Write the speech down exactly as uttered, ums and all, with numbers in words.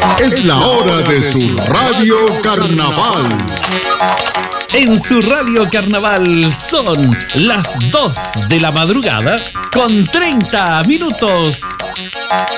Es la hora de su Radio Carnaval. En su Radio Carnaval son las dos de la madrugada con treinta minutos.